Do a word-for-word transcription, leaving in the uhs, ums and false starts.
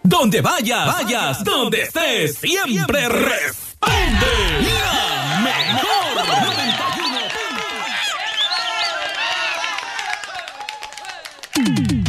Donde vayas, vayas, donde estés, siempre responde la mejor noventa y uno.